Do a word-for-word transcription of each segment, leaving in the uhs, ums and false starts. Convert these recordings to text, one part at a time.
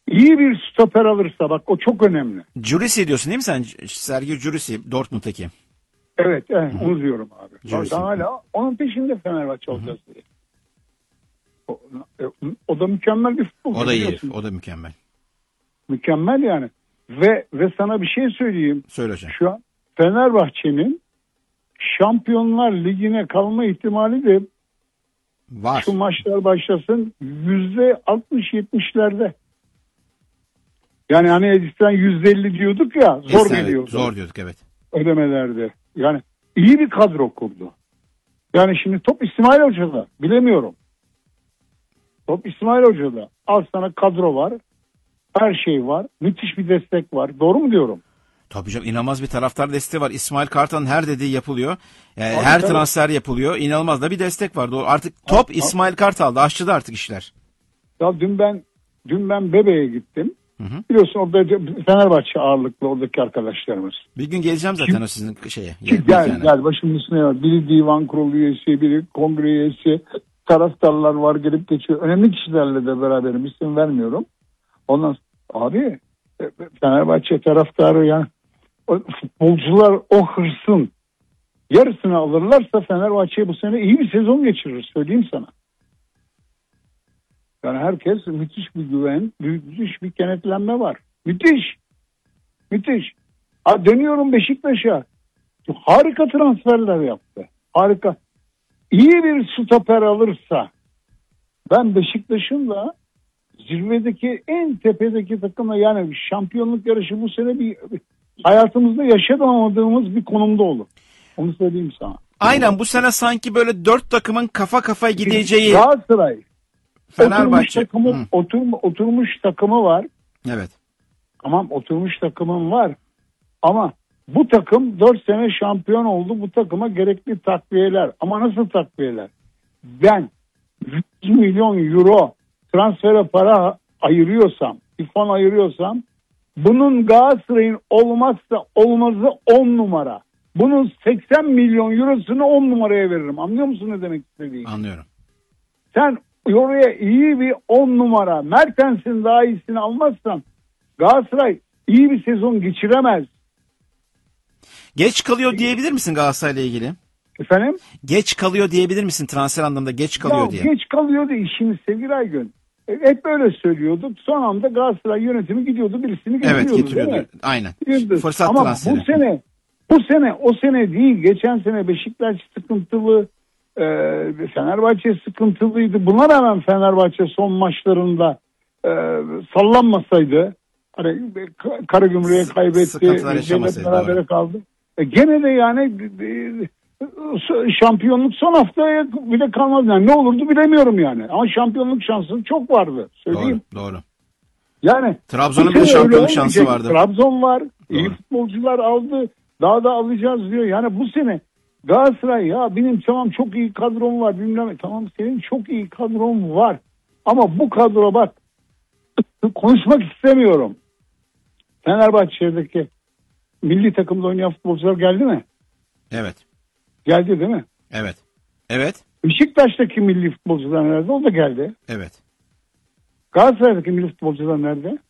iyi bir stoper alırsa, bak o çok önemli. Jurisi diyorsun değil mi sen? Sergio Jurisi, Dortmund'daki. Evet, evet onu diyorum abi. Jurisi. Ben hala onun peşinde Fenerbahçe olacağız diye. O, o da mükemmel bir futbolcu. O da iyi, biliyorsun. o da mükemmel. Mükemmel yani. Ve ve sana bir şey söyleyeyim. Söyle hocam. Şu an Fenerbahçe'nin Şampiyonlar Ligi'ne kalma ihtimali de Var. şu maçlar başlasın yüzde altmış yetmişlerde. Yani hani Edis'ten yüzde elli diyorduk ya, zor Esen, geliyordu. Zor diyorduk evet. Ödemelerde. Yani iyi bir kadro kurdu. Yani şimdi top İsmail Hoca'da. Bilemiyorum. Top İsmail Hoca'da. Al sana kadro var. Her şey var. Müthiş bir destek var. Doğru mu diyorum? Tabii canım, inanılmaz bir taraftar desteği var. İsmail Kartal'ın her dediği yapılıyor. Yani Tabii, her tabii. transfer yapılıyor. İnanılmaz da bir destek var. Doğru. Artık top Tabii. İsmail Kartal'da. Aşçıda artık işler. Ya dün ben dün ben Bebe'ye gittim. Hı hı. Biliyorsun orada Fenerbahçe ağırlıklı oradaki arkadaşlarımız. Bir gün geleceğim zaten Kim- o sizin şeye. Ki gel gel başımın üstüne var. Biri divan kurulu üyesi, biri kongre üyesi, taraftarlar var gelip geçiyor. Önemli kişilerle de beraberim. İsim vermiyorum. Ondan sonra, abi Fenerbahçe taraftarı yani o futbolcular o hırsın yarısını alırlarsa Fenerbahçe bu sene iyi bir sezon geçirir. Söyleyeyim sana. Yani herkes müthiş bir güven, müthiş bir kenetlenme var. Müthiş. Müthiş. Ha, dönüyorum Beşiktaş'a. Harika transferler yaptı. Harika. İyi bir stoper alırsa ben Beşiktaş'ın da zirvedeki en tepedeki takımla yani şampiyonluk yarışı bu sene bir hayatımızda yaşamadığımız bir konumda olur. Onu söyleyeyim sana. Aynen, bu sene sanki böyle dört takımın kafa kafaya gideceği Galatasaray oturmuş Fenerbahçe. takımı, Hı. oturm, oturmuş takımı var. Evet. Tamam, oturmuş takımım var. Ama bu takım dört sene şampiyon oldu. Bu takıma gerekli takviyeler. Ama nasıl takviyeler? Ben yüz milyon euro transfere para ayırıyorsam, bir fon ayırıyorsam, bunun Galatasaray'ın olmazsa olmazı on numara. Bunun seksen milyon eurosunu on numaraya veririm. Anlıyor musun ne demek istediğimi? Anlıyorum. Sen oraya iyi bir on numara, Mertens'in daha iyisini almazsan Galatasaray iyi bir sezon geçiremez. Geç kalıyor diyebilir misin Galatasaray'la ilgili? Efendim? Geç kalıyor diyebilir misin transfer anlamında, geç kalıyor Ya diye? geç kalıyor diye işimiz sevgili Aygün. E, Hep böyle söylüyorduk. Son anda Galatasaray yönetimi gidiyordu, birisini getiriyordu. Evet, değil getiriyordu. mi? Aynen. Gidiyordu. Fırsat Ama transferi. bu sene bu sene o sene değil. Geçen sene Beşiktaş sıkıntılı, e, Fenerbahçe sıkıntılıydı. Buna rağmen Fenerbahçe son maçlarında e, sallanmasaydı, hani Karagümrük'e kaybetti, Sıkıntılar yaşamasaydı, berabere doğru. kaldı. E, gene de yani e, şampiyonluk son haftaya bile kalmaz. Yani ne olurdu bilemiyorum yani. Ama şampiyonluk şansı çok vardı. Söyleyeyim. Doğru, doğru. Yani Trabzon'un bu bir de sene öyle şampiyonluk şansı olmayacak. vardı. Trabzon var. İyi Doğru. futbolcular aldı. Daha da alacağız diyor. Yani bu sene Galatasaray ya benim tamam çok iyi kadrom var. Bilmem, tamam senin çok iyi kadron var. Ama bu kadro bak konuşmak istemiyorum. Fenerbahçe'deki milli takımda oynayan futbolcular geldi mi? Evet. Geldi değil mi? Evet. Evet. Beşiktaş'taki milli futbolcular nerede? O da geldi. Evet. Galatasaray'daki milli futbolcular nerede?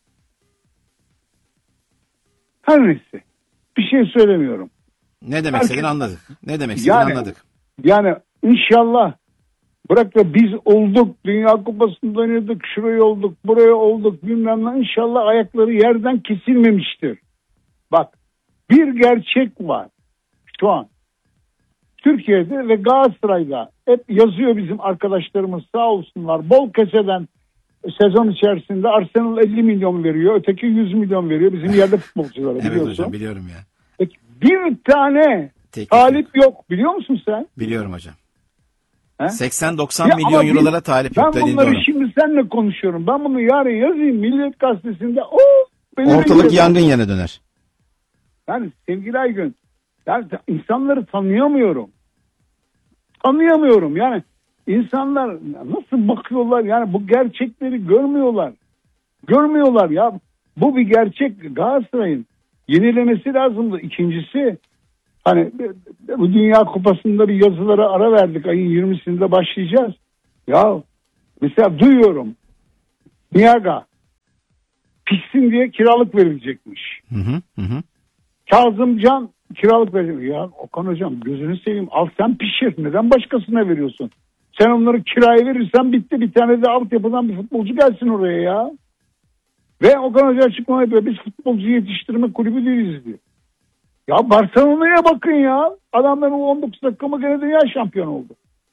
Her neyse. Bir şey söylemiyorum. Ne demek Herkes- istediğini anladık. Ne demek istediğini Yani, anladık. yani inşallah bırak da biz olduk, Dünya Kupası'nda oynadık, şuraya olduk, buraya olduk bilmem ne, inşallah ayakları yerden kesilmemiştir. Bak bir gerçek var şu an. Türkiye'de ve Galatasaray'da hep yazıyor bizim arkadaşlarımız sağ olsunlar. Bol keseden sezon içerisinde Arsenal elli milyon veriyor. Öteki yüz milyon veriyor. Bizim yerde futbolculara Evet biliyorsun. hocam, biliyorum ya. Peki, bir tane Teklif talip yok. Biliyor musun sen? Biliyorum hocam. He? seksen doksan Ya milyon ama biz- eurolara talip yok Ben dediğin bunları doğru. şimdi seninle konuşuyorum. Ben bunu yarın yazayım Milliyet Gazetesi'nde. O Ortalık yangın yerine döner. Yani sevgili Aygün, yani insanları tanıyamıyorum. Tanıyamıyorum yani. İnsanlar nasıl bakıyorlar yani bu gerçekleri görmüyorlar. Görmüyorlar ya. Bu bir gerçek. Galatasaray'ın yenilemesi lazımdı. İkincisi hani bu Dünya Kupası'nda bir yazılara ara verdik. Ayın yirmisinde başlayacağız. Ya mesela duyuyorum. Niaga pişsin diye kiralık verilecekmiş. Hı hı hı. Kazımcan kiralık verilecek. Ya Okan hocam gözünü seveyim, al sen pişir. Neden başkasına veriyorsun? Sen onları kiraya verirsen bitti, bir tane de altyapıdan bir futbolcu gelsin oraya ya. Ve Okan Hoca açıklama yapıyor. Biz futbolcu yetiştirme kulübü değiliz diyor. Ya Barcelona'ya bakın ya. Adamların on dokuz dakika mı gene dünya şampiyonu oldu.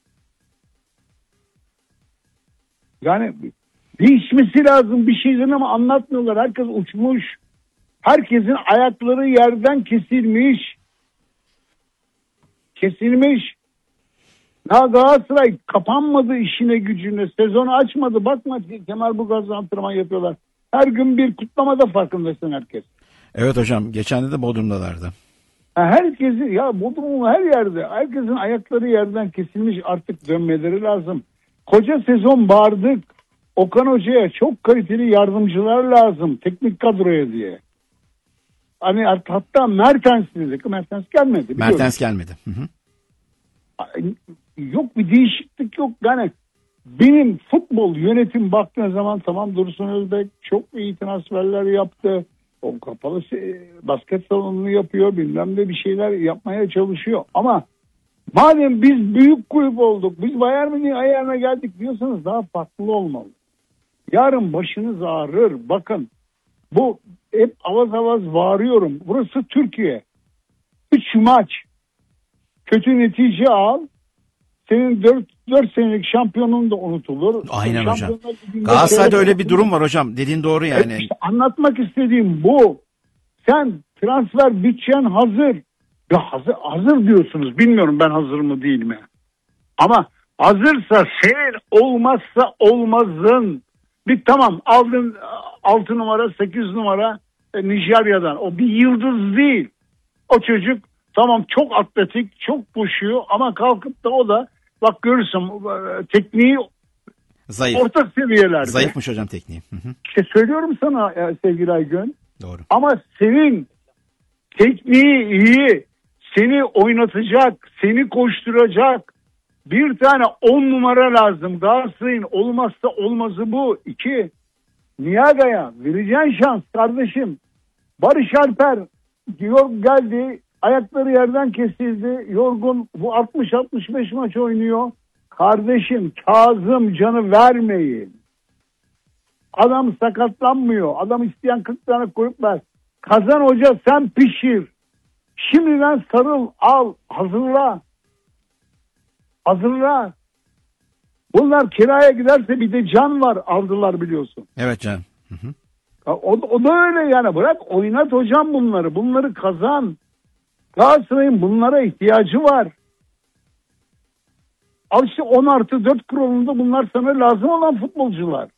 Yani değişmesi lazım bir şeylerin ama anlatmıyorlar. Herkes uçmuş. Herkesin ayakları yerden kesilmiş. Kesilmiş. Ya Galatasaray kapanmadı işine gücüne. Sezonu açmadı. Bakma Kemal Burgaz'la antrenman yapıyorlar. Her gün bir kutlamada farkındasın herkes. Evet hocam. Geçen de Bodrum'dalardı. Herkesi ya Bodrum'un her yerde. Herkesin ayakları yerden kesilmiş, artık dönmeleri lazım. Koca sezon bağırdık. Okan Hoca'ya çok kaliteli yardımcılar lazım. Teknik kadroya diye. Hani hatta Mertens dedik. Mertens gelmedi. Biliyorum. Mertens gelmedi. Hı hı. Yok bir değişiklik yok. Yani benim futbol yönetim baktığın zaman tamam Dursun Özbek çok iyi transferler yaptı. O kapalı basket salonunu yapıyor. Bilmem de bir şeyler yapmaya çalışıyor. Ama madem biz büyük kulüp olduk, biz Bayern Münih ayağına geldik diyorsanız daha farklı olmalı. Yarın başınız ağrır. Bakın bu hep avaz avaz bağırıyorum. Burası Türkiye. Üç maç kötü netice al. Senin dört senelik şampiyonun da unutulur. Aynen hocam. Galatasaray'da öyle bir durum var hocam. Dediğin doğru yani. Evet, işte anlatmak istediğim bu. Sen transfer bütçen hazır. Ya hazır, hazır diyorsunuz. Bilmiyorum ben hazır mı değil mi? Ama hazırsa senin olmazsa olmazın. Bir tamam aldın altı numara sekiz numara e, Nijerya'dan. O bir yıldız değil. O çocuk tamam çok atletik, çok koşuyor ama kalkıp da o da bak görürsün tekniği zayıf. Orta seviyelerde. Zayıfmış hocam tekniği. Hı hı. İşte söylüyorum sana ya, sevgili Aygün. Doğru. Ama senin tekniği iyi, seni oynatacak, seni koşturacak bir tane on numara lazım. Galatasaray'ın olmazsa olmazı bu. İki, Niaga'ya vereceğin şans kardeşim. Barış Alper diyor geldi, ayakları yerden kesildi, yorgun, bu altmış altmış beş maç oynuyor. Kardeşim Kazım canı vermeyin. Adam sakatlanmıyor. Adam isteyen kırk tane koyup ver. Kazan Hoca sen pişir. Şimdiden sarıl, al, hazırla. Hazırla. Bunlar kiraya giderse bir de Can var, aldılar biliyorsun. Evet Can. Hı hı. O, o da öyle yani, bırak oynat hocam bunları. Bunları kazan. Galatasaray'ın bunlara ihtiyacı var. Al işte on artı dört kuralında bunlar sana lazım olan futbolcular.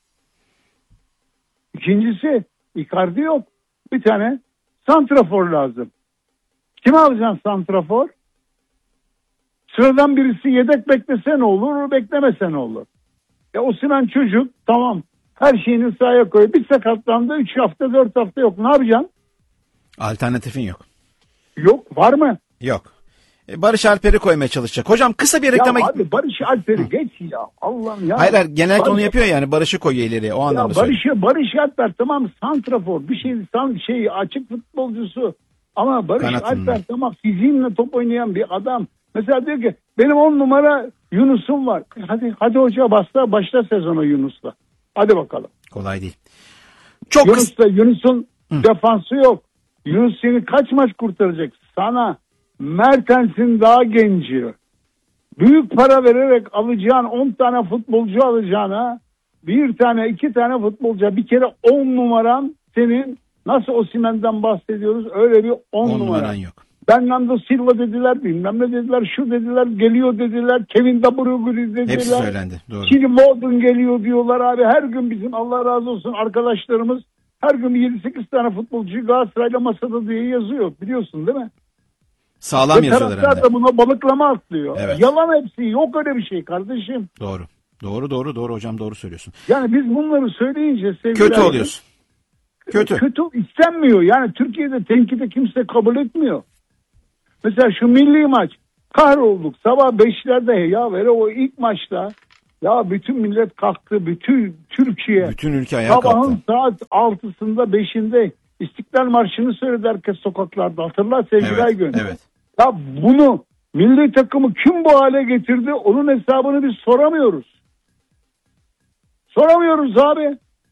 İkincisi Icardi yok. Bir tane santrafor lazım. Kim alacaksın santrafor? Sıradan birisi yedek beklese ne olur, beklemese ne olur? Ya Osimhen çocuk tamam her şeyini sahaya koyuyor. Bir sakatlandı üç hafta dört hafta yok. Ne yapacaksın? Alternatifin yok. Yok, var mı? Yok. E, Barış Alper'i koymaya çalışacak. Hocam kısa bir reklama... Ya abi Barış Alper'i geç ya. Allah'ım ya. Hayır hayır genellikle Barış... onu yapıyor yani. Barış'ı koyuyor ileriye. O anlamda Barış, Barış Alper tamam santrafor. Bir şey, tam şey açık futbolcusu. Ama Barış Kanatın Alper mı? tamam fiziğinle top oynayan bir adam. Mesela diyor ki benim on numara Yunus'um var. Hadi hadi hoca başla, başla sezona Yunus'la. Hadi bakalım. Kolay değil. Çok Yunus'la Yunus'un defansı yok. Yunus seni kaç maç kurtaracak? Sana Mertens'in daha genci. Büyük para vererek alacağın on tane futbolcu alacağına bir tane iki tane futbolcu, bir kere on numaran senin, nasıl Osimhen'den bahsediyoruz öyle bir on numara. numaran yok. Bernardo Silva dediler, bilmem ne dediler, şu dediler, geliyor dediler, Kevin De Bruyne dediler. Hepsi söylendi. Doğru. Şimdi Modern geliyor diyorlar abi, her gün bizim Allah razı olsun arkadaşlarımız her gün yedi sekiz tane futbolcuyu Galatasaray'la masada diye yazıyor, biliyorsun değil mi? Sağlam Ve yazıyorlar hem taraftar de. da buna balıklama atlıyor. Evet. Yalan hepsi, yok öyle bir şey kardeşim. Doğru. Doğru doğru doğru hocam, doğru söylüyorsun. Yani biz bunları söyleyince sevgili Kötü abi, oluyorsun. Kötü. Kötü istenmiyor. Yani Türkiye'de tenkide kimse kabul etmiyor. Mesela şu milli maç kahrolduk. Sabah beşlerde ya vere o ilk maçta Ya bütün millet kalktı. Bütün Türkiye. Bütün ülke ayağa kalktı. Sabahın saat altısında beşinde İstiklal Marşı'nı söyledi herkes sokaklarda. Hatırlar sevgili Evet, Aygün. evet. Ya bunu milli takımı kim bu hale getirdi? Onun hesabını biz soramıyoruz. Soramıyoruz abi.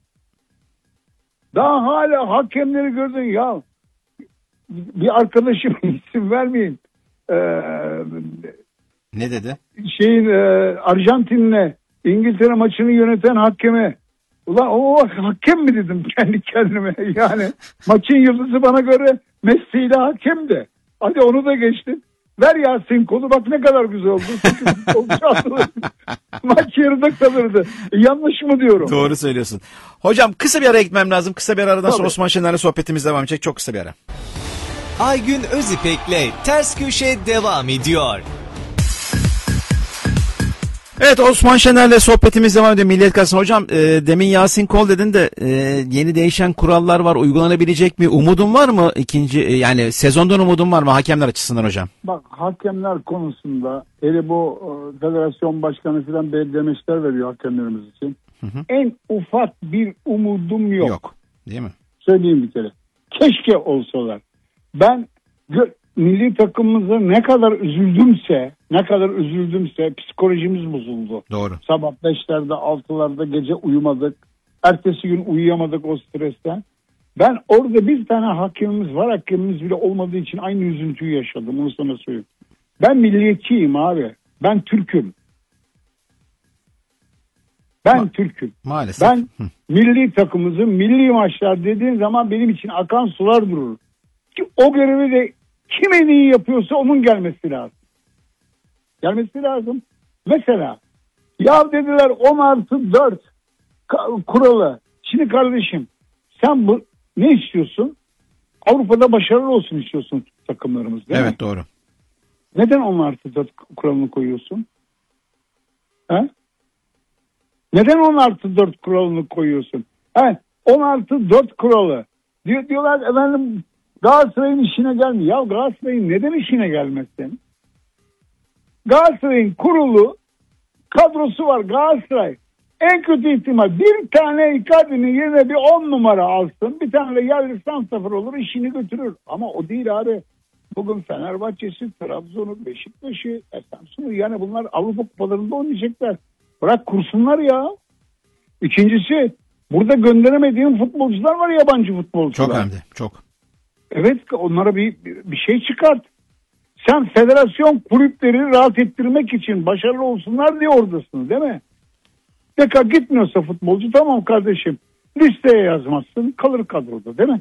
Daha hala hakemleri gördün ya. Bir arkadaşım isim vermeyeyim. Ee, Ne dedi? şeyin e, Arjantin'le İngiltere maçını yöneten hakeme. Ulan o hakem mi dedim kendi kendime. Yani maçın yıldızı bana göre Messi ile hakem de. Hadi onu da geçtim. Ver Yasin kolu bak ne kadar güzel oldu. Maç yarıda kalırdı. E, yanlış mı diyorum? Doğru söylüyorsun. Hocam kısa bir araya gitmem lazım. Kısa bir aradan Tabii. sonra Osman Şener'le sohbetimiz devam edecek. Çok kısa bir ara. Aygün Özipek'le Ters Köşe devam ediyor. Evet, Osman Şener'le sohbetimiz devam ediyor. Milliyet Gazetesi. Hocam e, demin Yasin Kol dedin de e, yeni değişen kurallar var. Uygulanabilecek mi? Umudun var mı? İkinci e, yani sezondan umudun var mı hakemler açısından hocam? Bak hakemler konusunda hele bu e, federasyon başkanı falan belli demeçler veriyor hakemlerimiz için. Hı hı. En ufak bir umudum yok. Yok. Değil mi? Söyleyeyim bir kere. Keşke olsalar. Ben gö- milli takımımıza ne kadar üzüldümse, ne kadar üzüldümse psikolojimiz bozuldu. Doğru. Sabah beşlerde, altılarda gece uyumadık. Ertesi gün uyuyamadık o stresten. Ben orada bir tane hakemimiz var. Hakemimiz bile olmadığı için aynı üzüntüyü yaşadım. Onu sana söyleyeyim. Ben milliyetçiyim abi. Ben Türk'üm. Ben Ma- Türk'üm. Maalesef. Ben Hı. milli takımımızın milli maçlar dediğin zaman benim için akan sular durur. Ki o görevi de kim en iyi yapıyorsa onun gelmesi lazım. Gelmesi lazım. Mesela ya dediler on artı dört kuralı. Şimdi kardeşim sen bu ne istiyorsun? Avrupa'da başarılı olsun istiyorsun takımlarımız değil mi? Evet, doğru. Neden on artı dört kuralını koyuyorsun? He? Neden on artı dört kuralını koyuyorsun? He, on artı dört kuralı. Diyor, diyorlar efendim Galatasaray'ın işine gelmiyor. Ya Galatasaray'ın neden işine gelmezsin? Galatasaray'ın kurulu kadrosu var Galatasaray. En kötü ihtimal bir tane Icardi'nin yerine bir on numara alsın. Bir tane de yerli santrafor olur işini götürür. Ama o değil abi. Bugün Fenerbahçe'si, Trabzon'u, Beşiktaş'ı, Samsun'u yani bunlar Avrupa kupalarında oynayacaklar. Bırak kursunlar ya. İkincisi burada gönderemediğim futbolcular var yabancı futbolcular. Çok hem de çok. Evet onlara bir, bir şey çıkart. Sen federasyon kulüpleri rahat ettirmek için başarılı olsunlar diye oradasın değil mi? Peki gitmiyorsa futbolcu tamam kardeşim listeye yazmazsın kalır kadroda değil mi?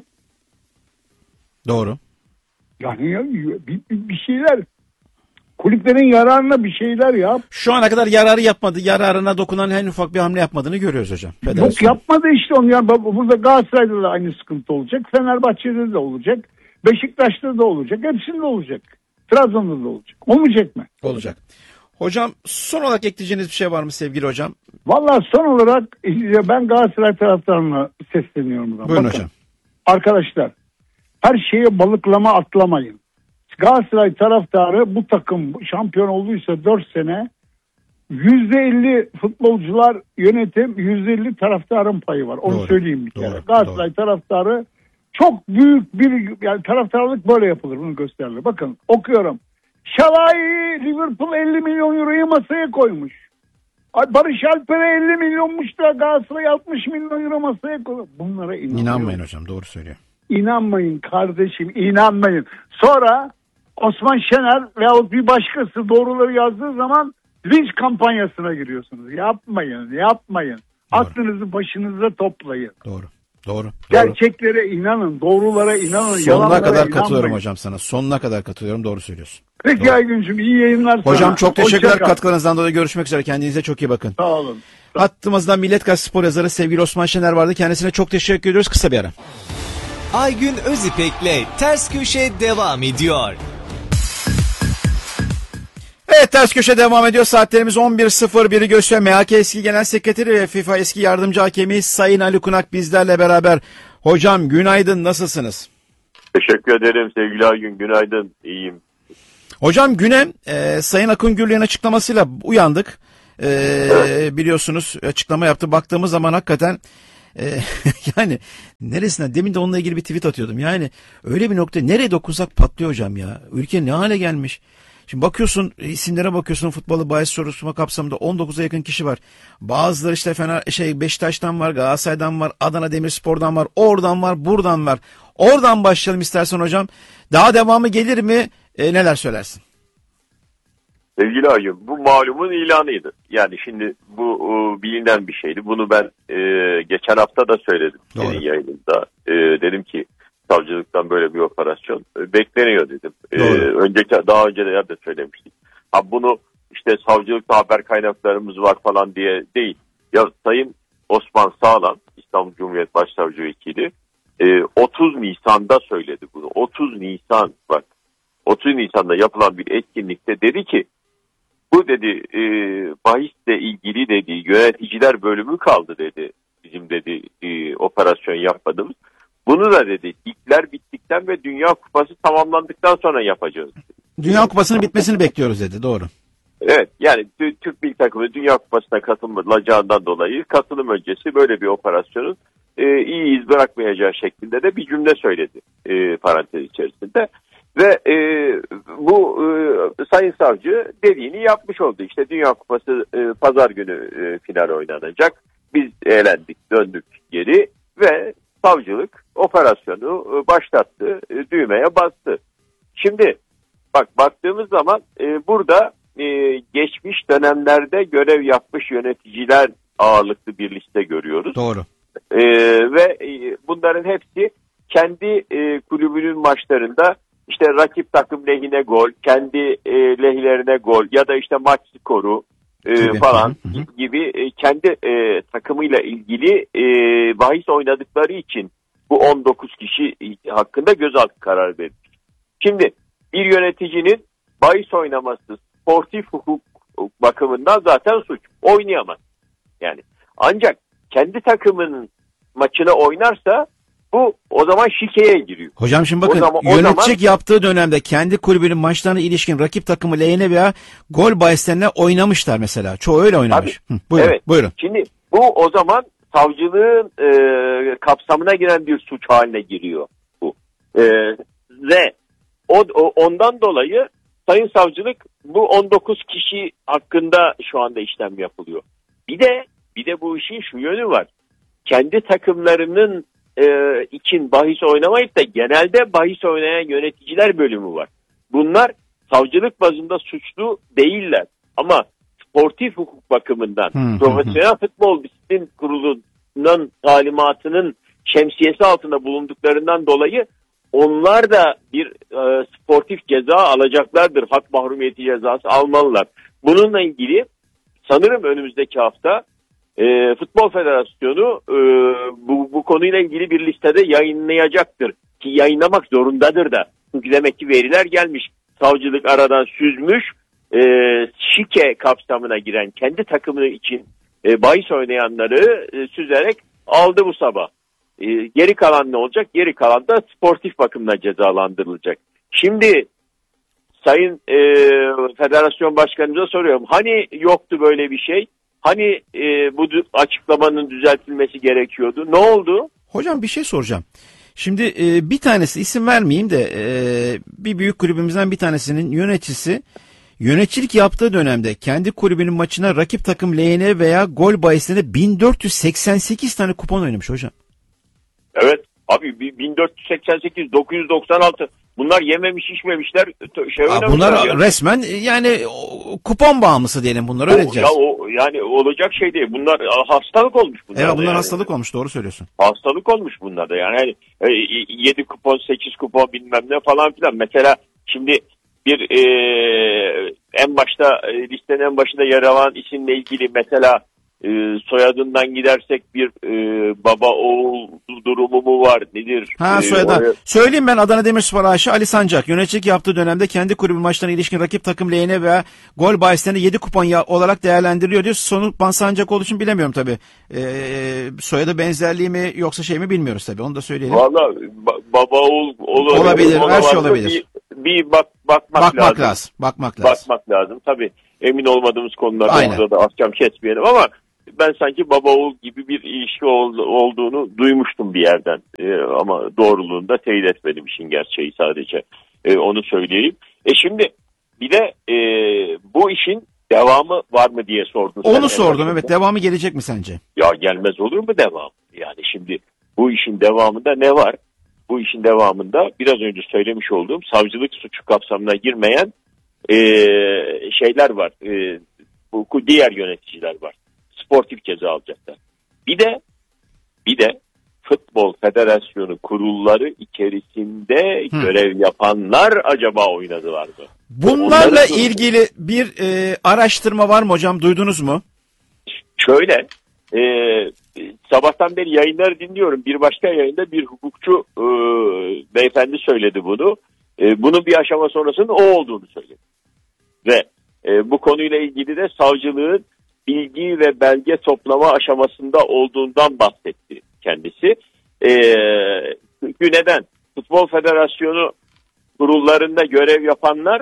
Doğru. Yani ya, bir, bir, bir şeyler kulüplerin yararına bir şeyler yap. Şu ana kadar yararı yapmadı. Yararına dokunan en ufak bir hamle yapmadığını görüyoruz hocam. Federasyon. Yok yapmadı işte onu. Yani burada Galatasaray'da da aynı sıkıntı olacak. Fenerbahçe'de de olacak. Beşiktaş'ta da olacak. Hepsinde olacak. Trabzon'da da olacak. Olmayacak mı? Olacak. Hocam son olarak ekleyeceğiniz bir şey var mı sevgili hocam? Vallahi son olarak ben Galatasaray taraftarına sesleniyorum. Buradan. Buyurun Bakın, hocam. arkadaşlar her şeye balıklama atlamayın. Galatasaray taraftarı bu takım şampiyon olduysa dört sene yüzde elli futbolcular yönetim yüzde elli taraftarın payı var. Onu Doğru, söyleyeyim bir kere. doğru, Galatasaray doğru. taraftarı çok büyük bir yani taraftarlık böyle yapılır bunu gösterilir. Bakın okuyorum. Şalai Liverpool elli milyon euroyu masaya koymuş. Barış Alper'e elli milyonmuş da Galatasaray altmış milyon euro masaya koymuş. Bunlara inanmayın. İnanmayın hocam, doğru söylüyor. İnanmayın kardeşim, inanmayın. Sonra Osman Şener veyahut bir başkası doğruları yazdığı zaman linç kampanyasına giriyorsunuz. Yapmayın, yapmayın. Doğru. Aklınızı başınıza toplayın. Doğru. Doğru. Doğru. Gerçeklere inanın, doğrulara inanın. Sonuna yalanlara kadar inanmayın. katılıyorum hocam sana. Sonuna kadar katılıyorum. Doğru söylüyorsun. Peki Doğru. Aygüncüm iyi yayınlar sana. Hocam çok teşekkürler Hoşça kal. katkılarınızdan dolayı. Görüşmek üzere. Kendinize çok iyi bakın. Sağ olun. Hattımızda Milliyet Gazetesi spor yazarı sevgili Osman Şener vardı. Kendisine çok teşekkür ediyoruz. Kısa bir ara. Aygün Özipek'le Ters Köşe devam ediyor. Evet, Ters Köşe devam ediyor. Saatlerimiz on bir sıfır biri gösteriyor. M H K eski genel sekreteri ve FIFA eski yardımcı hakemi Sayın Ali Kunak bizlerle beraber. Hocam günaydın, nasılsınız? Teşekkür ederim sevgili Aygün. Günaydın. İyiyim. Hocam güne e, Sayın Akın Gürlüğün açıklamasıyla uyandık. e, evet. biliyorsunuz açıklama yaptı. Baktığımız zaman hakikaten e, yani neresinden, demin de onunla ilgili bir tweet atıyordum. Yani öyle bir nokta, nereye dokunsak patlıyor hocam ya. Ülke ne hale gelmiş. Şimdi bakıyorsun, isimlere bakıyorsun, futbolu bahis soruşturma kapsamında on dokuza yakın kişi var. Bazıları işte Fener, şey Beşiktaş'tan var, Galatasaray'dan var, Adana Demirspor'dan var, oradan var, buradan var. Oradan başlayalım istersen hocam. Daha devamı gelir mi? E, neler söylersin? Sevgili Aygün, bu malumun ilanıydı. Yani şimdi bu o, bilinen bir şeydi. Bunu ben e, geçen hafta da söyledim. Senin yayınında. E, dedim ki savcılıktan böyle bir operasyon e, bekleniyor dedim. E, önceki daha önce de de söylemiştik. Ha bunu işte savcılıkta haber kaynaklarımız var falan diye değil. Ya Sayın Osman Sağlam, İstanbul Cumhuriyet Başsavcı Vekili e, otuz Nisan'da söyledi bunu. otuz Nisan, bak otuz Nisan'da yapılan bir etkinlikte dedi ki bu dedi e, bahisle ilgili dedi yöneticiler bölümü kaldı dedi. Bizim dedi e, operasyon yapmadığımız. Bunu da dedi ligler bittikten ve Dünya Kupası tamamlandıktan sonra yapacağız. Dünya Kupası'nın bitmesini bekliyoruz dedi, doğru. Evet, yani Türk milli takımı Dünya Kupası'na katılacağından dolayı katılım öncesi böyle bir operasyonun e, iyi iz bırakmayacağı şeklinde de bir cümle söyledi e, parantez içerisinde. Ve e, bu e, Sayın Savcı dediğini yapmış oldu. İşte Dünya Kupası e, pazar günü e, final oynanacak. Biz eğlendik, döndük geri ve savcılık operasyonu e, başlattı, e, düğmeye bastı. Şimdi bak baktığımız zaman e, burada e, geçmiş dönemlerde görev yapmış yöneticiler ağırlıklı bir liste görüyoruz. Doğru. E, ve e, bunların hepsi kendi e, kulübünün maçlarında İşte rakip takım lehine gol, kendi e, lehlerine gol ya da işte maç skoru e, falan hı hı. gibi e, kendi e, takımıyla ilgili e, bahis oynadıkları için bu on dokuz kişi hakkında gözaltı kararı verilmiş. Şimdi bir yöneticinin bahis oynaması sportif hukuk bakımından zaten suç. Oynayamaz. Yani ancak kendi takımının maçına oynarsa bu o zaman şikeye giriyor. Hocam şimdi bakın, zaman, yönetecek zaman, yaptığı dönemde kendi kulübünün maçlarına ilişkin rakip takımı lehine veya gol bahislerine oynamışlar mesela. Çoğu öyle oynamış. Tabii, Hı, buyurun, evet. buyurun. Şimdi bu o zaman savcılığın e, kapsamına giren bir suç haline giriyor bu. E, ve o, o ondan dolayı Sayın Savcılık bu on dokuz kişi hakkında şu anda işlem yapılıyor. Bir de bir de bu işin şu yönü var. Kendi takımlarının e, için bahis oynamayıp da genelde bahis oynayan yöneticiler bölümü var. Bunlar savcılık bazında suçlu değiller ama sportif hukuk bakımından hmm, Profesyonel hmm. Futbol Disiplin Kurulu'nun talimatının şemsiyesi altında bulunduklarından dolayı onlar da bir e, sportif ceza alacaklardır. Hak mahrumiyeti cezası almalılar. Bununla ilgili sanırım önümüzdeki hafta e, Futbol Federasyonu e, bu, bu konuyla ilgili bir listede yayınlayacaktır. Ki yayınlamak zorundadır da. Çünkü demek ki veriler gelmiş. Savcılık aradan süzmüş. E, şike kapsamına giren kendi takımı için e, bahis oynayanları e, süzerek aldı bu sabah. E, geri kalan ne olacak? Geri kalan da sportif bakımdan cezalandırılacak. Şimdi Sayın e, Federasyon Başkanımıza soruyorum. Hani yoktu böyle bir şey? Hani e, bu açıklamanın düzeltilmesi gerekiyordu? Ne oldu? Hocam bir şey soracağım. Şimdi e, bir tanesi, isim vermeyeyim de e, bir büyük kulübümüzden bir tanesinin yöneticisi yöneticilik yaptığı dönemde kendi kulübünün maçına rakip takım lehine veya gol bahisine bin dört yüz seksen sekiz tane kupon oynamış hocam. Evet abi, bin dört yüz seksen sekiz, dokuz yüz doksan altı bunlar yememiş içmemişler şey Aa, bunlar ya. Resmen yani kupon bağımlısı diyelim, bunlar öyle diyeceğiz. Ya o yani olacak şey değil, bunlar hastalık olmuş bunlar. Evet, bunlar yani. hastalık olmuş, doğru söylüyorsun. Hastalık olmuş bunlar da yani yedi kupon sekiz kupon bilmem ne falan filan. Mesela şimdi bir e, en başta listenin en başında yer alan isimle ilgili mesela e, soyadından gidersek bir e, baba oğul durumu mu var nedir? Ha soyadan. E, oraya... Söyleyeyim ben, Adana Demirspor A Ş Ali Sancak yöneticilik yaptığı dönemde kendi kulübü maçlarına ilişkin rakip takım lehine veya gol bahislerine yedi kupon ya, olarak değerlendiriliyor diyor. Sonu Ban Sancak olduğu için bilemiyorum tabii. E, soyadı benzerliği mi yoksa şey mi bilmiyoruz tabii, onu da söyleyelim. Valla ba- baba oğul olabilir, olabilir her şey olabilir. Bir, bir bak bakmak, bakmak lazım. lazım. Bakmak lazım. Bakmak lazım tabii. emin olmadığımız konularda Aynen. orada da ahkam kesmeyelim ama ben sanki baba oğul gibi bir ilişki ol, olduğunu duymuştum bir yerden. Ee, ama doğruluğunu da teyit etmedim, işin gerçeği sadece. Ee, onu söyleyeyim. E şimdi bir de e, bu işin devamı var mı diye sordun. Onu sordum, evet. Devamı gelecek mi sence? Ya gelmez olur mu devam? Yani şimdi bu işin devamında ne var? Bu işin devamında biraz önce söylemiş olduğum savcılık suçu kapsamına girmeyen e, şeyler var. E, bu diğer yöneticiler var. Sportif ceza alacaklar. Bir de bir de Futbol Federasyonu kurulları içerisinde hmm. görev yapanlar acaba oynadılar mı? Bunlarla Onların... ilgili bir e, araştırma var mı hocam? Duydunuz mu? Şöyle, e, sabahtan beri yayınları dinliyorum. Bir başka yayında bir hukukçu e, beyefendi söyledi bunu. E, bunun bir aşama sonrasının o olduğunu söyledi. Ve e, bu konuyla ilgili de savcılığın bilgi ve belge toplama aşamasında olduğundan bahsetti kendisi. E, neden? Futbol Federasyonu kurullarında görev yapanlar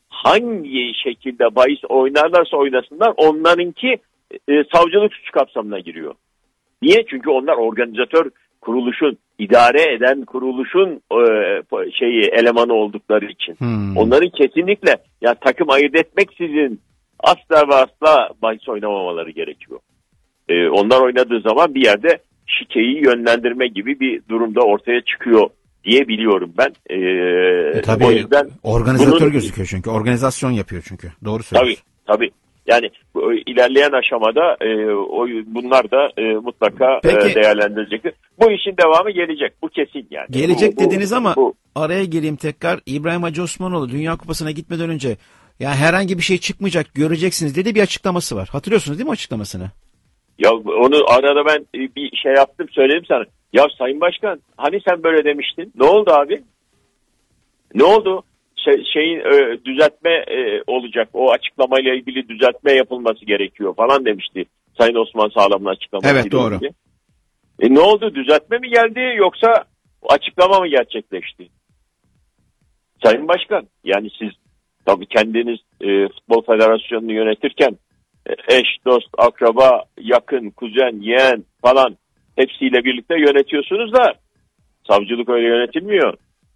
hangi şekilde bahis oynarlarsa oynasınlar onlarınki e, savcılık suç kapsamına giriyor. Niye? Çünkü onlar organizatör kuruluşun, idare eden kuruluşun e, şeyi elemanı oldukları için. Hmm. Onların kesinlikle ya takım ayırt etmeksizin asla ve asla bahis oynamamaları gerekiyor. E, onlar oynadığı zaman bir yerde şikeyi yönlendirme gibi bir durumda ortaya çıkıyor diye biliyorum ben. Ee, e, tabii o yüzden organizatör bunun, gözüküyor çünkü. Organizasyon yapıyor çünkü. Doğru söylüyorsun. Tabii tabii. Yani ilerleyen aşamada e, o, bunlar da e, mutlaka e, değerlendirilecektir. Bu işin devamı gelecek. Bu kesin yani. Gelecek bu, dediniz bu, ama bu. araya gireyim tekrar. İbrahim Hacı Osmanoğlu Dünya Kupası'na gitmeden önce ya herhangi bir şey çıkmayacak, göreceksiniz dedi, bir açıklaması var. Hatırlıyorsunuz değil mi açıklamasını? Ya onu arada ben bir şey yaptım, söyledim sana. Ya Sayın Başkan hani sen böyle demiştin? Ne oldu abi? Ne oldu? Şey, şeyin e, düzeltme e, olacak. O açıklamayla ilgili düzeltme yapılması gerekiyor falan demişti Sayın Osman Sağlam'ın açıklaması. Evet doğru. Ilgili. E, ne oldu? Düzeltme mi geldi yoksa açıklama mı gerçekleşti? Sayın Başkan yani siz tabii kendiniz e, Futbol Federasyonu'nu yönetirken eş, dost, akraba, yakın, kuzen, yeğen falan hepsiyle birlikte yönetiyorsunuz da savcılık öyle yönetilmiyor.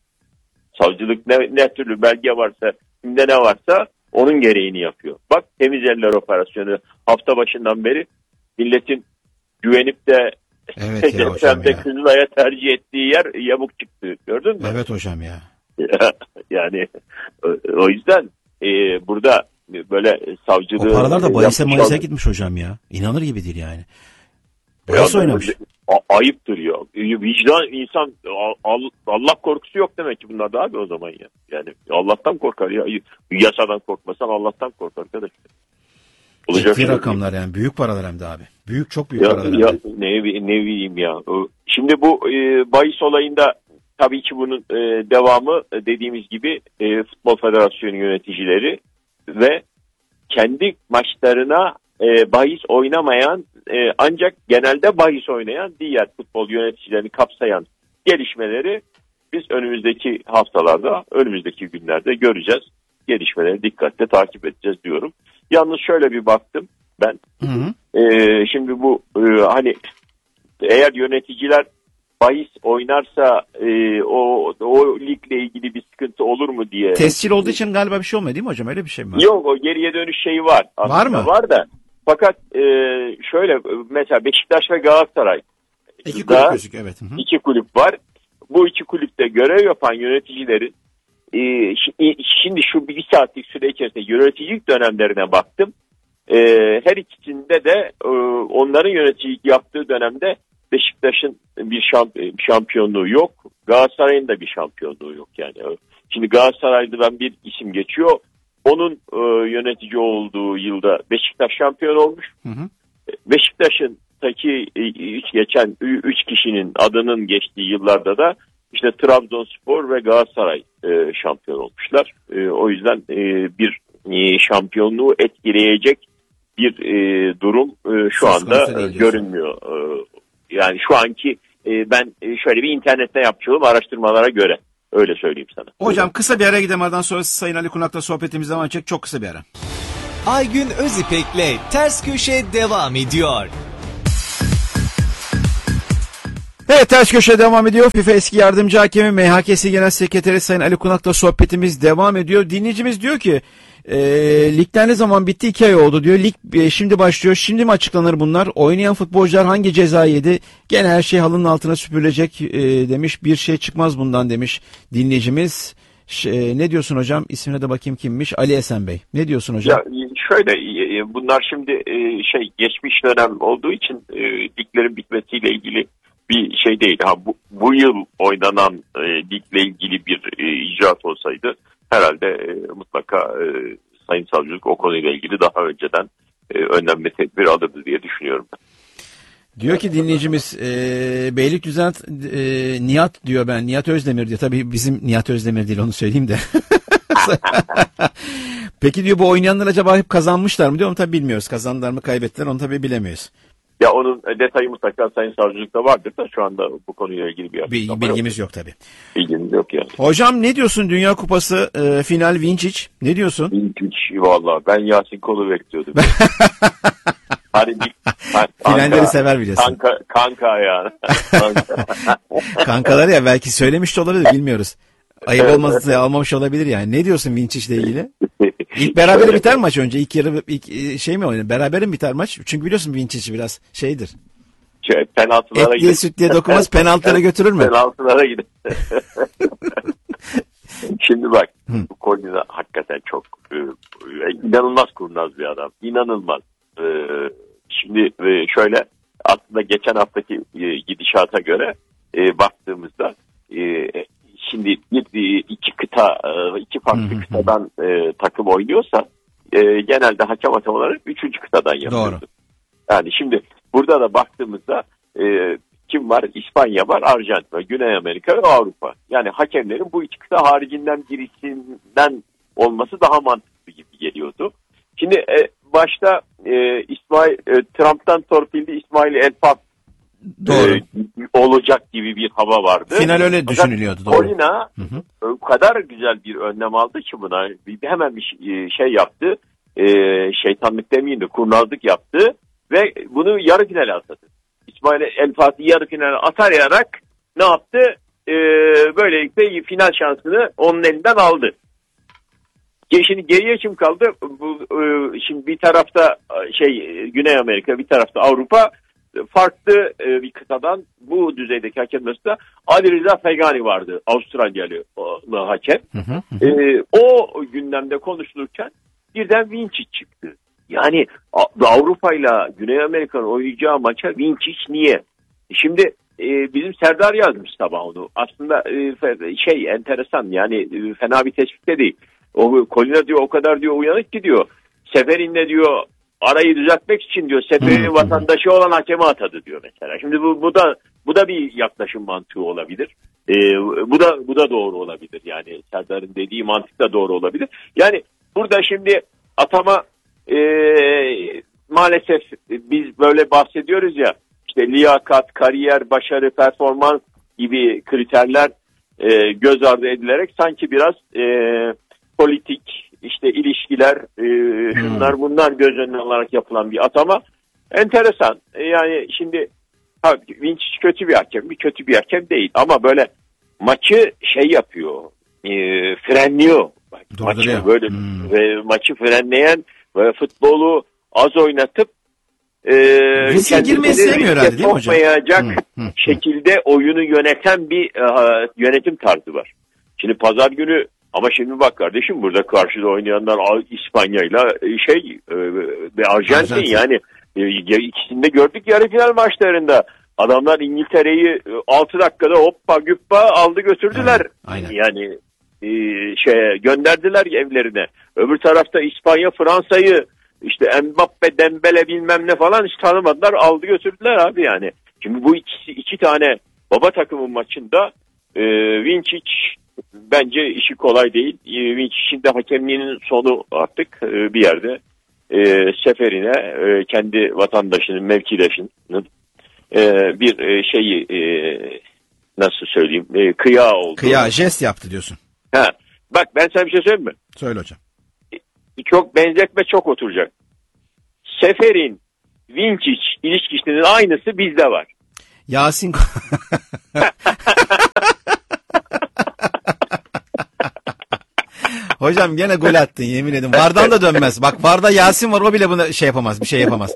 Savcılık ne, ne türlü belge varsa, kimde ne varsa onun gereğini yapıyor. Bak Temiz Eller Operasyonu hafta başından beri milletin güvenip de evet depremde Kızılay'a tercih ettiği yer yamuk çıktı. Gördün mü? Evet hocam ya. Yani o yüzden e, burada böyle savcılığı... O paralar da bahise mahise gitmiş hocam ya. İnanır gibi değil yani. Bahis oynamış. A- ayıptır ya. Vicdan insan Allah korkusu yok demek ki bunlarda abi o zaman ya. Yani Allah'tan korkar ya. Yasadan korkmasan Allah'tan kork arkadaş. Olacak ciddi rakamlar yani. Büyük paralar hem de abi. Büyük çok büyük ya, paralar. Ya, ne, ne bileyim ya. Şimdi bu e, bahis olayında tabii ki bunun e, devamı dediğimiz gibi e, Futbol Federasyonu yöneticileri ve kendi maçlarına e, bahis oynamayan e, ancak genelde bahis oynayan diğer futbol yöneticilerini kapsayan gelişmeleri biz önümüzdeki haftalarda, önümüzdeki günlerde göreceğiz. Gelişmeleri dikkatle takip edeceğiz diyorum. Yalnız şöyle bir baktım ben. Hı hı. E, şimdi bu e, hani eğer yöneticiler bahis oynarsa e, o o ligle ilgili bir sıkıntı olur mu diye. Tescil olduğu için galiba bir şey olmuyor değil mi hocam? Öyle bir şey mi var? Yok, o geriye dönüş şeyi var. Var mı? Var da. Fakat e, şöyle mesela Beşiktaş ve Galatasaray. İki kulüp gözük evet. Hı hı. İki kulüp var. Bu iki kulüpte görev yapan yöneticilerin e, şimdi şu bir saatlik süre içerisinde yöneticilik dönemlerine baktım. E, her ikisinde de e, onların yöneticilik yaptığı dönemde Beşiktaş'ın bir şamp- şampiyonluğu yok. Galatasaray'ın da bir şampiyonluğu yok yani. Şimdi Galatasaray'dan bir isim geçiyor. Onun e, yönetici olduğu yılda Beşiktaş şampiyon olmuş. Hı hı. Beşiktaş'ın taki e, üç geçen üç kişinin adının geçtiği yıllarda da işte Trabzonspor ve Galatasaray e, şampiyon olmuşlar. E, o yüzden e, bir e, şampiyonluğu etkileyecek bir e, durum e, şu Söz anda e, görünmüyor. E, yani şu anki e, ben e, şöyle bir internette yaptığım araştırmalara göre öyle söyleyeyim sana. Hocam kısa bir ara gidelim, aradan sonra Sayın Ali Kunak'la sohbetimiz devam edecek. Çok kısa bir ara. Aygün Özipek'le Ters Köşe devam ediyor. Evet, Ters Köşe devam ediyor. FIFA eski yardımcı hakemi M H K'si Genel Sekreteri Sayın Ali Kunak'la sohbetimiz devam ediyor. Dinleyicimiz diyor ki e, ligler ne zaman bitti? iki ay oldu diyor. Lig e, şimdi başlıyor. Şimdi mi açıklanır bunlar? Oynayan futbolcular hangi ceza yedi? Gene her şey halının altına süpürülecek e, demiş. Bir şey çıkmaz bundan demiş dinleyicimiz. Ş- ne diyorsun hocam? İsmine de bakayım kimmiş? Ali Esen Bey. Ne diyorsun hocam? Ya şöyle, bunlar şimdi şey geçmiş dönem olduğu için liglerin bitmesiyle ilgili bir şey değil. Ha, bu, bu yıl oynanan e, ligle ilgili bir e, icraat olsaydı herhalde e, mutlaka e, Sayın Savcılık o konuyla ilgili daha önceden e, önlem ve tedbir alırdı diye düşünüyorum ben. Diyor ki dinleyicimiz e, Beylikdüzü e, Nihat diyor ben. Nihat Özdemir diyor. Tabii bizim Nihat Özdemir değil, onu söyleyeyim de. Peki diyor, bu oynayanlar acaba hep kazanmışlar mı diyor. Onu tabii bilmiyoruz. Kazandılar mı kaybettiler onu tabii bilemiyoruz. Ya onun detayı mutlaka Sayın Savcılık'ta vardır da şu anda bu konuyla ilgili bir Bil, bilgimiz yok, yok tabii. Bilgimiz yok yani. Hocam ne diyorsun Dünya Kupası e, final Vinčić? Ne diyorsun? Vinčić valla ben Yasin Kol'u bekliyordum. Hani bir finalleri sever biliyorsun. Kanka, kanka yani. Kanka. Kankalar ya, belki söylemiş de olabilir, bilmiyoruz. Ayıp olmazsa almamış olabilir yani. Ne diyorsun Vinčić ile ilgili? İlk berabere biter maç önce. İlk yarı ilk şey mi oynuyor? Berabere mi biter maç? Çünkü biliyorsun Vinčić biraz şeydir. Şey, penaltılara etliye sütlüye dokunmaz, penaltılara götürür mü? Penaltılara gider. Şimdi bak, Hı. bu Kolina hakikaten çok e, inanılmaz kurnaz bir adam. İnanılmaz. E, şimdi e, şöyle, aslında geçen haftaki e, gidişata göre e, baktığımızda e, şimdi bir, iki kıta, iki farklı hı hı. kıtadan e, takım oynuyorsa e, genelde hakem atamaları üçüncü kıtadan yapıyordu. Doğru. Yani şimdi burada da baktığımızda e, kim var? İspanya var, Arjantin var, Güney Amerika ve Avrupa. Yani hakemlerin bu iki kıta haricinden birisinden olması daha mantıklı gibi geliyordu. Şimdi e, başta e, İsmail e, Trump'tan torpilli İsmail Elfab Doğru. E, olacak gibi bir hava vardı. Final öyle Fakat düşünülüyordu. Doğru. Kolina o kadar güzel bir önlem aldı ki buna. Hemen bir şey yaptı. E, şeytanlık demeyeyim de kurnazlık yaptı. Ve bunu yarı finale atadı. İsmail El Fatih yarı finale atayarak ne yaptı? E, böylelikle final şansını onun elinden aldı. Şimdi geriye kim kaldı? Bu, e, şimdi bir tarafta şey Güney Amerika, bir tarafta Avrupa. Farklı e, bir kıtadan bu düzeydeki hakem arasında Ali Rıza Fegani vardı. Avustralyalı hakem. Hı hı hı. E, o gündemde konuşulurken birden Vinčić çıktı. Yani Avrupa ile Güney Amerika'nın oynayacağı maça Vinčić niye? Şimdi e, bizim Serdar yazmış sabah onu. Aslında e, şey enteresan, yani e, fena bir tespit de değil. O Kolina diyor o kadar diyor uyanık ki diyor. Seferin'le diyor arayı düzeltmek için diyor Seferi'nin vatandaşı olan hakeme atadı diyor mesela. Şimdi bu, bu da bu da bir yaklaşım mantığı olabilir. Ee, bu da bu da doğru olabilir. Yani Serdar'ın dediği mantık da doğru olabilir. Yani burada şimdi atama e, maalesef biz böyle bahsediyoruz ya, işte liyakat, kariyer, başarı, performans gibi kriterler e, göz ardı edilerek sanki biraz e, politik, işte ilişkiler, e, şunlar bunlar göz önüne alarak yapılan bir atama. Enteresan. E, yani şimdi ha, Vinčić kötü bir hakem, bir kötü bir hakem değil ama böyle maçı şey yapıyor, e, frenliyor. Maçı böyle hmm. ve maçı frenleyen ve futbolu az oynatıp e, riske girmeyi sevmiyor herhalde değil mi hocam? Hmm. şekilde oyunu yöneten bir e, yönetim tarzı var. Şimdi pazar günü, ama şimdi bak kardeşim, burada karşıda oynayanlar İspanya'yla şey ve Arjantin, Arjantin. Yani ikisini de gördük yarı final maçlarında. Adamlar İngiltere'yi altı dakikada hoppa güppa aldı götürdüler. Evet, aynen. Yani e, şeye gönderdiler evlerine. Öbür tarafta İspanya Fransa'yı işte Mbappe, Dembele bilmem ne falan hiç tanımadılar, aldı götürdüler abi yani. Şimdi bu ikisi iki tane baba takımın maçında e, Vinčić bence işi kolay değil. Vinčić'in de hakemliğinin sonu artık bir yerde e, Seferi'ne e, kendi vatandaşının, mevkidaşının e, bir e, şeyi e, nasıl söyleyeyim e, kıyağı oldu. Kıyağı, jest yaptı diyorsun. Ha, bak ben sana bir şey söyleyeyim mi? Söyle hocam. İlk çok benzetme çok oturacak. Sefer'in Vinçiç ilişkisinin aynısı bizde var. Yasin Hocam gene gol attın yemin ederim. Vardan da dönmez. Bak Varda Yasin var, o bile buna şey yapamaz. Bir şey yapamaz.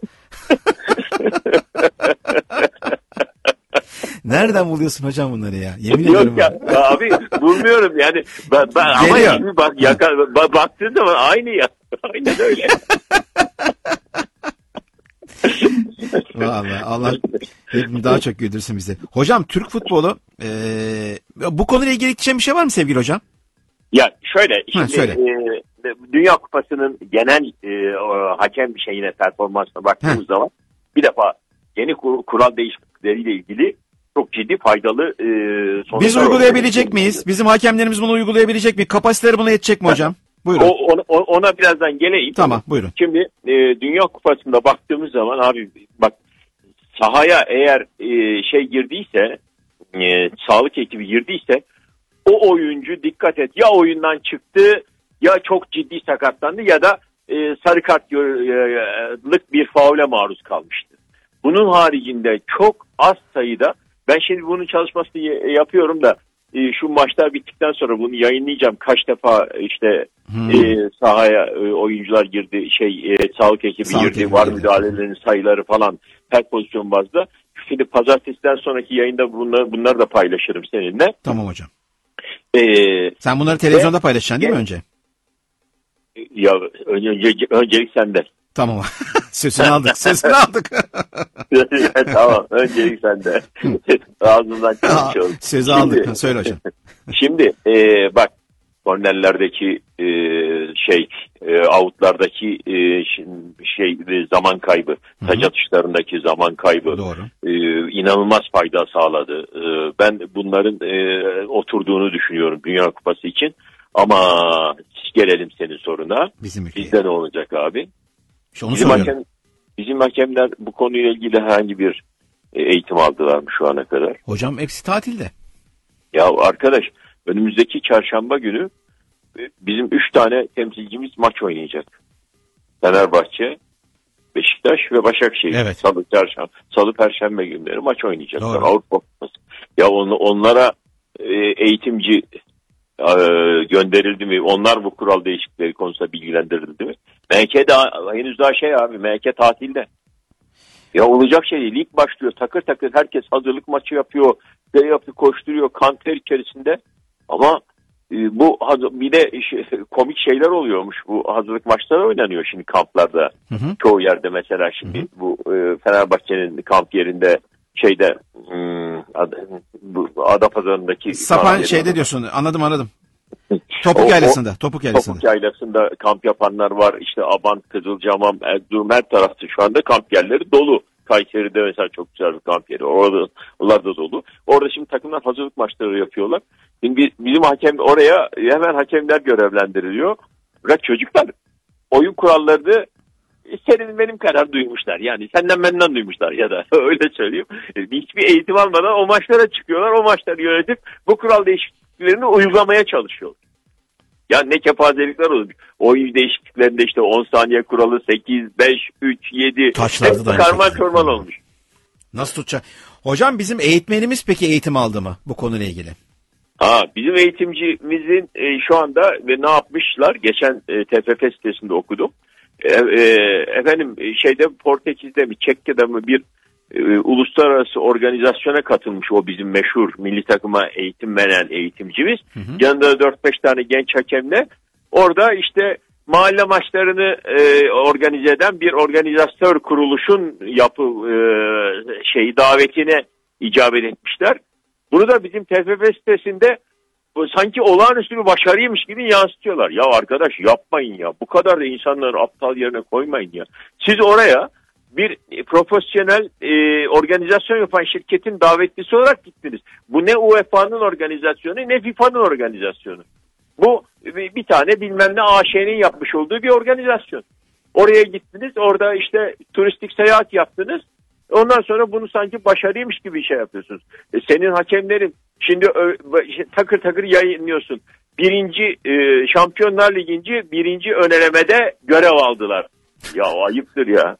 Nereden buluyorsun hocam bunları ya? Yemin ediyorum. Yok ya, ya abi bulmuyorum yani. Ben, ben ama şimdi bak yaka, baktığın zaman aynı ya. Aynen öyle. Vallahi Allah hepimiz daha çok güldürsün bizi. Hocam Türk futbolu e, bu konuyla ilgili bir şey var mı sevgili hocam? Ya şöyle, şimdi, söyle. E, Dünya Kupası'nın genel e, o, hakem bir şeyine, performansına baktığımız Heh. zaman bir defa yeni kur, kural değişiklikleriyle ilgili çok ciddi faydalı e, sonuçlar. Biz uygulayabilecek miyiz? Bizim hakemlerimiz bunu uygulayabilecek mi? Kapasiteleri buna yetecek mi hocam? Buyurun. O, ona, ona birazdan geleyim. Tamam, buyurun. Şimdi e, Dünya Kupası'nda baktığımız zaman abi bak, sahaya eğer e, şey girdiyse, e, sağlık ekibi girdiyse, o oyuncu dikkat et, ya oyundan çıktı ya çok ciddi sakatlandı ya da e, sarı kartlık bir faule maruz kalmıştı. Bunun haricinde çok az sayıda, ben şimdi bunun çalışmasını yapıyorum da e, şu maçlar bittikten sonra bunu yayınlayacağım. Kaç defa işte hmm. e, sahaya e, oyuncular girdi, şey e, sağlık ekibi sağlık girdi, var müdahalelerin sayıları falan her pozisyon bazda. Şimdi pazartesiden sonraki yayında bunları, bunları da paylaşırım seninle. Tamam hocam. Ee, Sen bunları televizyonda ve, paylaşacaksın değil mi önce? Ya önce, önce, öncelik sende. Tamam. Sözünü aldık. Sözünü aldık. Tamam. Öncelik sende. Ağzından çıkmış oldu. Sözü aldık. Söyle hocam. Şimdi e, bak kornerlerdeki e, şey e, outlardaki e, şey zaman kaybı, taç atışlarındaki zaman kaybı e, inanılmaz fayda sağladı. E, ben bunların e, oturduğunu düşünüyorum Dünya Kupası için. Ama gelelim senin soruna. Bizim Bizde ne olacak abi? Onu bizim, hakem, bizim hakemler bu konuyla ilgili herhangi bir eğitim aldılar mı şu ana kadar? Hocam hepsi tatilde. Ya arkadaş, önümüzdeki çarşamba günü bizim üç tane temsilcimiz maç oynayacak. Fenerbahçe, Beşiktaş ve Başakşehir. Evet. Salı, çarşamba, Salı, Perşembe günleri maç oynayacaklar. Doğru. Avrupa Kupası. Ya on, onlara eğitimci gönderildi mi? Onlar bu kural değişiklikleri konusunda bilgilendirildi mi? M K daha henüz daha şey abi, M K tatilde. Ya olacak şey değil. Lig başlıyor. Takır takır herkes hazırlık maçı yapıyor. Şey yapıyor, koşturuyor. Kan ter içerisinde. Ama e, bu bir de şey, komik şeyler oluyormuş. Bu hazırlık maçları oynanıyor şimdi kamplarda. Hı hı. Çoğu yerde mesela şimdi hı hı. bu e, Fenerbahçe'nin kamp yerinde şeyde hmm, Ad, bu Adapazarı'ndaki Sapan şeyde diyorsun. Anladım anladım. Topuk yaylasında. Topuk yaylasında. Topuk yaylasında kamp yapanlar var. İşte Abant, Kızılcahamam, Erzurum, her tarafta şu anda kamp yerleri dolu. Kayseri'de mesela çok güzel bir kamp yeri. Orada, onlar da dolu. Orada şimdi takımlar hazırlık maçları yapıyorlar. Şimdi bizim hakem oraya hemen hakemler görevlendiriliyor. Bırak çocuklar oyun kurallarını senin benim kadar duymuşlar. Yani senden benden duymuşlar ya da öyle söyleyeyim. Hiçbir eğitim almadan o maçlara çıkıyorlar. O maçları yönetip bu kural değişikliklerini uygulamaya çalışıyorlar. Ya ne kepazelikler olur. Oyun değişikliklerinde işte on saniye kuralı, sekiz, beş, üç, yedi. Taçlarda da karman çorman olmuş. Nasıl tutacak? Hocam bizim eğitmenimiz peki eğitim aldı mı bu konuyla ilgili? Ha, bizim eğitimcimizin e, şu anda ve ne yapmışlar? Geçen e, T F F sitesinde okudum. E, e, efendim şeyde Portekiz'de mi Çekya'da mı bir e, uluslararası organizasyona katılmış o bizim meşhur milli takıma eğitim veren eğitimcimiz. Hı hı. Yanında dört beş tane genç hakemle orada işte mahalle maçlarını e, organize eden bir organizatör kuruluşun yapı e, şeyi davetine icabet etmişler. Bunu da bizim T F F sitesinde sanki olağanüstü bir başarıymış gibi yansıtıyorlar. Ya arkadaş yapmayın ya. Bu kadar da insanları aptal yerine koymayın ya. Siz oraya bir profesyonel e, organizasyon yapan şirketin davetlisi olarak gittiniz. Bu ne U E F A'nın organizasyonu ne FIFA'nın organizasyonu. Bu bir tane bilmem ne A Ş'nin yapmış olduğu bir organizasyon. Oraya gittiniz. Orada işte turistik seyahat yaptınız. Ondan sonra bunu sanki başarıymış gibi şey yapıyorsunuz. E senin hakemlerin şimdi ö, takır takır yayınlıyorsun. Birinci e, Şampiyonlar Ligi'nci birinci önelemede görev aldılar. Ya ayıptır ya.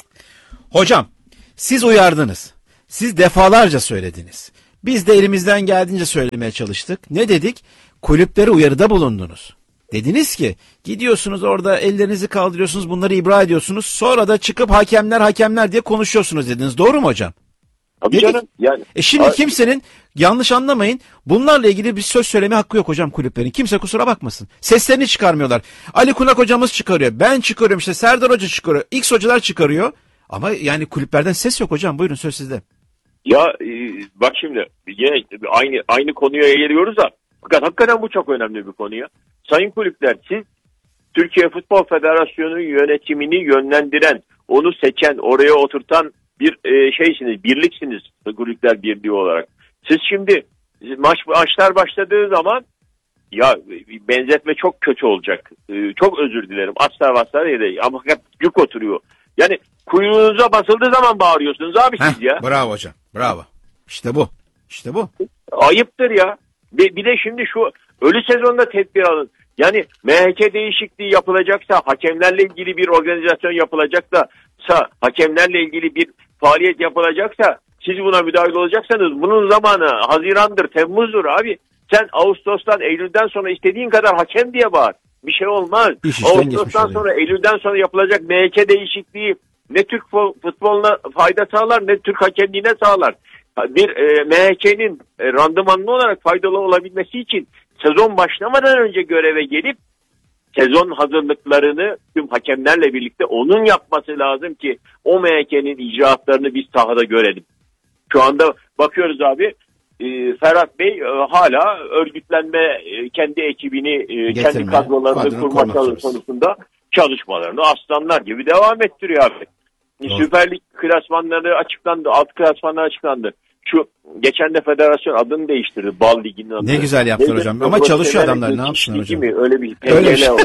Hocam siz uyardınız. Siz defalarca söylediniz. Biz de elimizden geldiğince söylemeye çalıştık. Ne dedik? Kulüplere uyarıda bulundunuz. Dediniz ki gidiyorsunuz orada ellerinizi kaldırıyorsunuz, bunları ibra ediyorsunuz. Sonra da çıkıp hakemler hakemler diye konuşuyorsunuz dediniz. Doğru mu hocam? Tabii canım. Yani, e şimdi abi, kimsenin, yanlış anlamayın, bunlarla ilgili bir söz söyleme hakkı yok hocam kulüplerin. Kimse kusura bakmasın. Seslerini çıkarmıyorlar. Ali Kunak hocamız çıkarıyor. Ben çıkarıyorum, işte Serdar Hoca çıkarıyor. X hocalar çıkarıyor. Ama yani kulüplerden ses yok hocam. Buyurun, söz sizde. Ya e, bak şimdi yine aynı aynı konuya geliyoruz da fakat hakikaten bu çok önemli bir konu ya. Sayın kulüpler, siz Türkiye Futbol Federasyonu yönetimini yönlendiren, onu seçen, oraya oturtan bir e, şeysiniz, birliksiniz kulüpler birliği olarak. Siz şimdi maç maçlar başladığı zaman ya benzetme çok kötü olacak. E, çok özür dilerim. Asla vasla değil ama fakat yük oturuyor. Yani kuyruğunuza basıldığı zaman bağırıyorsunuz abi siz Heh, ya. Bravo hocam. Bravo. İşte bu. İşte bu. Ayıptır ya. Bir, bir de şimdi şu ölü sezonda tedbir alın. Yani M H K değişikliği yapılacaksa, hakemlerle ilgili bir organizasyon yapılacaksa, hakemlerle ilgili bir faaliyet yapılacaksa, siz buna müdahil olacaksanız bunun zamanı Haziran'dır, Temmuz'dur abi. Sen Ağustos'tan, Eylül'den sonra istediğin kadar hakem diye bağır. Bir şey olmaz. Ağustos'tan sonra, Eylül'den sonra yapılacak M H K değişikliği ne Türk futboluna fayda sağlar ne Türk hakemliğine sağlar. Bir e, M H K'nin e, randımanlı olarak faydalı olabilmesi için sezon başlamadan önce göreve gelip sezon hazırlıklarını tüm hakemlerle birlikte onun yapması lazım ki o M H K'nin icraatlarını biz sahada görelim. Şu anda bakıyoruz abi, e, Ferhat Bey e, hala örgütlenme, e, kendi ekibini, e, Getirme, kendi kadrolarını kurma konusunda çalışmalarını aslanlar gibi devam ettiriyor abi. Doğru. Süper Lig klasmanları açıklandı, alt klasmanlar açıklandı. Şu geçen de federasyon adını değiştirdi, Bal Ligi'nin adını. Ne güzel yaptılar ne hocam. Ama çalışıyor adamlar, ne yapsınlar hocam. Mi? Öyle bir P G L var.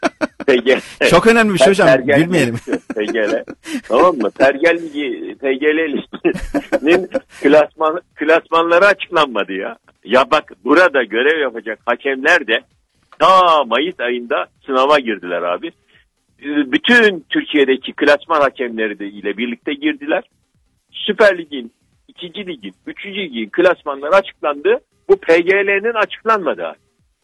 P G L. Çok önemli bir şey hocam. Gülmeyelim. P G L. Tamam mı? Pergel Ligi, P G L Ligi'nin klasman, klasmanları açıklanmadı ya. Ya bak, burada görev yapacak hakemler de ta Mayıs ayında sınava girdiler abi. Bütün Türkiye'deki klasman hakemleri de ile birlikte girdiler. Süper Lig'in, ikinci Lig'in, üçüncü Lig'in klasmanları açıklandı. Bu P G L'nin açıklanmadı abi.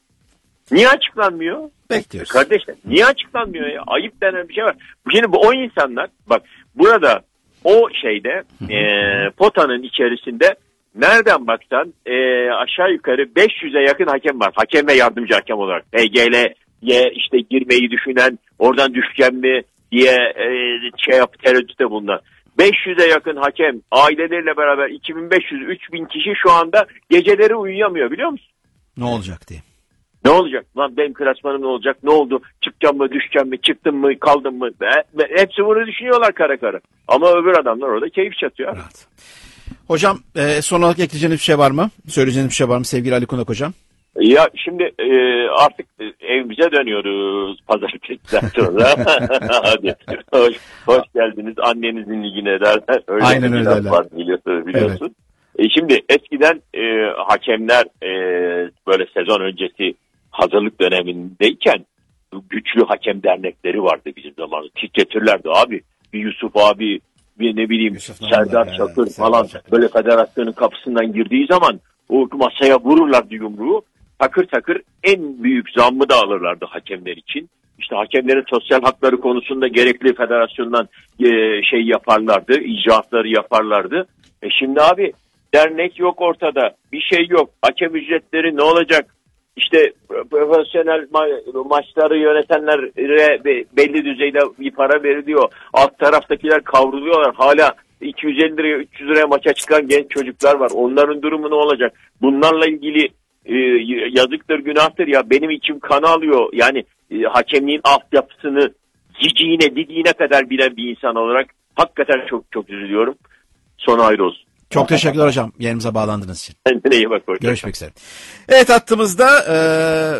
Niye açıklanmıyor? Bekliyoruz. Kardeşler, niye açıklanmıyor ya? Ayıp denen bir şey var. Şimdi bu o insanlar, bak burada o şeyde e, potanın içerisinde nereden baksan e, aşağı yukarı beş yüze yakın hakem var. Hakem ve yardımcı hakem olarak. P G L'ye işte girmeyi düşünen, oradan düşeceğim mi diye e, şey yap, tereddütte bulunan. beş yüze yakın hakem aileleriyle beraber iki bin beş yüz üç bin kişi şu anda geceleri uyuyamıyor, biliyor musun? Ne olacak diye. Ne olacak? Lan benim klasmanım ne olacak? Ne oldu? Çıkacağım mı, düşeceğim mi, çıktım mı, kaldım mı? Be, be, hepsi bunu düşünüyorlar kara kara. Ama öbür adamlar orada keyif çatıyor. Evet. Hocam e, son olarak ekleyeceğiniz bir şey var mı? Söyleyeceğiniz bir şey var mı sevgili Ali Kunak hocam? Ya şimdi e, artık evimize dönüyoruz pazartesiden sonra. Hadi hoş, hoş geldiniz annenizin ligine derler. Öyle aynen öyle derler. Var, biliyorsun. biliyorsun. Evet. E, şimdi eskiden e, hakemler e, böyle sezon öncesi hazırlık dönemindeyken güçlü hakem dernekleri vardı bizim zamanımızda. Titretirlerdi abi. Bir Yusuf abi, bir ne bileyim Yusuf Serdar ya, Çakır falan Serdar. Böyle federasyonun kapısından girdiği zaman o masaya vururlardı yumruğu. Takır takır en büyük zammı da alırlardı hakemler için. İşte hakemlerin sosyal hakları konusunda gerekli federasyondan e, şey yaparlardı, icraatları yaparlardı. E şimdi abi dernek yok ortada, bir şey yok. Hakem ücretleri ne olacak? İşte profesyonel ma- maçları yönetenlere belli düzeyde bir para veriliyor. Alt taraftakiler kavruluyorlar. Hala iki yüz elli liraya üç yüz liraya maça çıkan genç çocuklar var. Onların durumu ne olacak? Bunlarla ilgili e, yazıktır, günahtır ya. Benim içim kan alıyor. Yani e, hakemliğin altyapısını ciciğine, didiğine kadar bilen bir insan olarak hakikaten çok çok üzülüyorum. Sonu ayrı olsun. Çok teşekkürler hocam yayınımıza bağlandığınız için. Kendine iyi bak hocam. Görüşmek üzere. Evet, hattımızda e,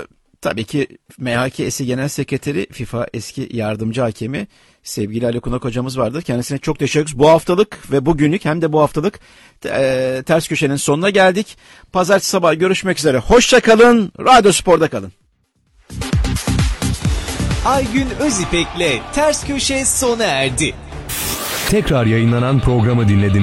Tabii ki M H K eski genel sekreteri, FIFA eski yardımcı hakemi sevgili Ali Kunak hocamız vardı. Kendisine çok teşekkür ederiz. Bu haftalık ve bugünlük hem de bu haftalık e, Ters Köşe'nin sonuna geldik. Pazartesi sabahı görüşmek üzere. Hoşça kalın. Radyo Spor'da kalın. Aygün Özipek'le Ters Köşe sona erdi. Tekrar yayınlanan programı dinlediniz.